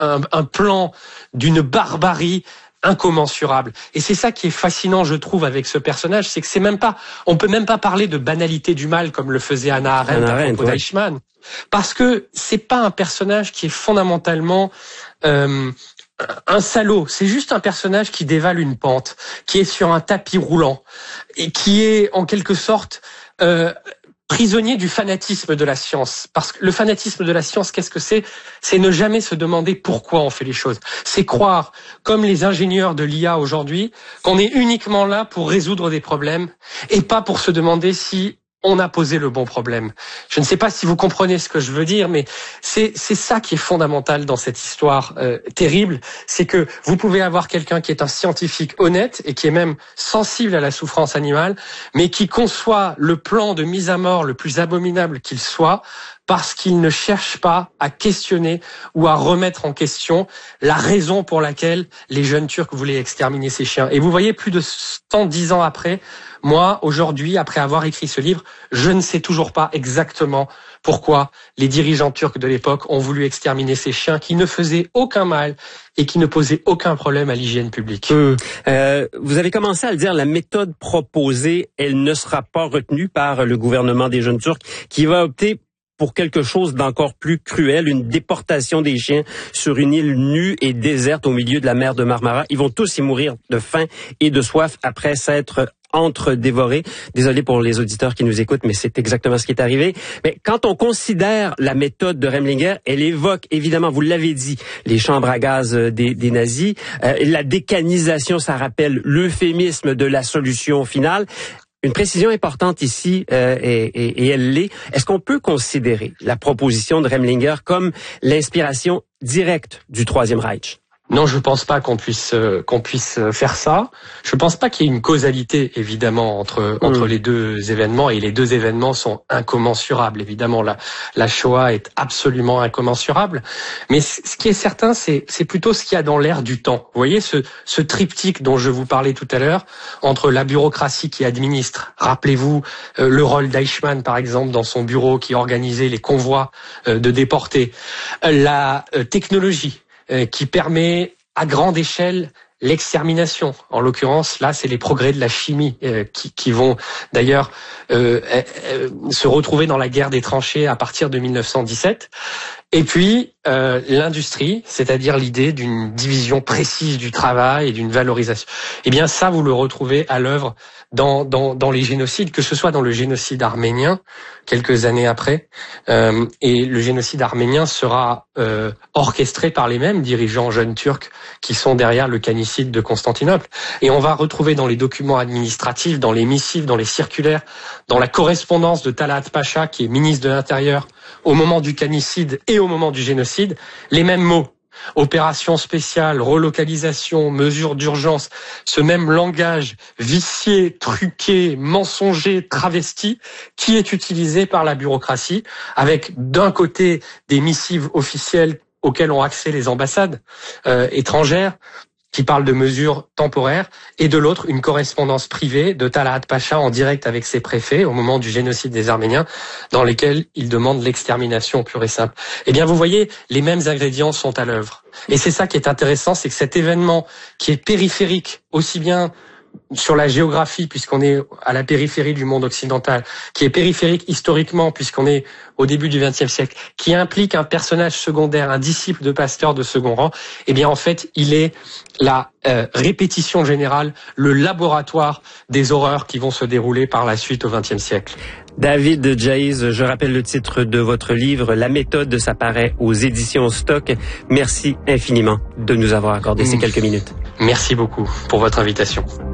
un plan d'une barbarie incommensurable. Et c'est ça qui est fascinant, je trouve, avec ce personnage, c'est que on peut même pas parler de banalité du mal comme le faisait Hannah Arendt à propos d'Eichmann, parce que c'est pas un personnage qui est fondamentalement un salaud. C'est juste un personnage qui dévale une pente, qui est sur un tapis roulant et qui est en quelque sorte prisonnier du fanatisme de la science. Parce que le fanatisme de la science, qu'est-ce que c'est? C'est ne jamais se demander pourquoi on fait les choses. C'est croire, comme les ingénieurs de l'IA aujourd'hui, qu'on est uniquement là pour résoudre des problèmes et pas pour se demander si on a posé le bon problème. Je ne sais pas si vous comprenez ce que je veux dire, mais c'est ça qui est fondamental dans cette histoire terrible, c'est que vous pouvez avoir quelqu'un qui est un scientifique honnête et qui est même sensible à la souffrance animale, mais qui conçoit le plan de mise à mort le plus abominable qu'il soit, parce qu'il ne cherche pas à questionner ou à remettre en question la raison pour laquelle les jeunes Turcs voulaient exterminer ces chiens. Et vous voyez, plus de 110 ans après, moi, aujourd'hui, après avoir écrit ce livre, je ne sais toujours pas exactement pourquoi les dirigeants turcs de l'époque ont voulu exterminer ces chiens qui ne faisaient aucun mal et qui ne posaient aucun problème à l'hygiène publique. Vous avez commencé à le dire, la méthode proposée, elle ne sera pas retenue par le gouvernement des jeunes Turcs qui va opter pour quelque chose d'encore plus cruel, une déportation des chiens sur une île nue et déserte au milieu de la mer de Marmara. Ils vont tous y mourir de faim et de soif après s'être entre-dévorés. Désolé pour les auditeurs qui nous écoutent, mais c'est exactement ce qui est arrivé. Mais quand on considère la méthode de Remlinger, elle évoque, évidemment, vous l'avez dit, les chambres à gaz des nazis. La décanisation, ça rappelle l'euphémisme de la solution finale. Une précision importante ici, et elle l'est, est-ce qu'on peut considérer la proposition de Remlinger comme l'inspiration directe du Troisième Reich? Non, je pense pas qu'on puisse faire ça. Je pense pas qu'il y ait une causalité évidemment entre les deux événements, et les deux événements sont incommensurables. Évidemment, la Shoah est absolument incommensurable. Mais ce qui est certain, c'est plutôt ce qu'il y a dans l'air du temps. Vous voyez ce triptyque dont je vous parlais tout à l'heure entre la bureaucratie qui administre. Rappelez-vous le rôle d'Eichmann par exemple dans son bureau qui organisait les convois de déportés, la technologie qui permet à grande échelle l'extermination. En l'occurrence, là, c'est les progrès de la chimie qui vont d'ailleurs se retrouver dans la guerre des tranchées à partir de 1917. Et puis l'industrie, c'est-à-dire l'idée d'une division précise du travail et d'une valorisation. Eh bien, ça, vous le retrouvez à l'œuvre dans les génocides, que ce soit dans le génocide arménien quelques années après, et le génocide arménien sera orchestré par les mêmes dirigeants jeunes turcs qui sont derrière le canicide de Constantinople. Et on va retrouver dans les documents administratifs, dans les missives, dans les circulaires, dans la correspondance de Talat Pacha, qui est ministre de l'Intérieur au moment du canicide et au moment du génocide, les mêmes mots. Opération spéciale, relocalisation, mesures d'urgence, ce même langage vicié, truqué, mensonger, travesti, qui est utilisé par la bureaucratie, avec d'un côté des missives officielles auxquelles ont accès les ambassades étrangères, qui parle de mesures temporaires, et de l'autre, une correspondance privée de Talat Pacha en direct avec ses préfets au moment du génocide des Arméniens, dans lesquels il demande l'extermination pure et simple. Eh bien, vous voyez, les mêmes ingrédients sont à l'œuvre. Et c'est ça qui est intéressant, c'est que cet événement qui est périphérique, aussi bien sur la géographie, puisqu'on est à la périphérie du monde occidental, qui est périphérique historiquement, puisqu'on est au début du XXe siècle, qui implique un personnage secondaire, un disciple de Pasteur de second rang, eh bien en fait, il est la répétition générale, le laboratoire des horreurs qui vont se dérouler par la suite au XXe siècle. David Djaïs, je rappelle le titre de votre livre, La méthode, ça paraît aux éditions Stock. Merci infiniment de nous avoir accordé ces quelques minutes. Merci beaucoup pour votre invitation.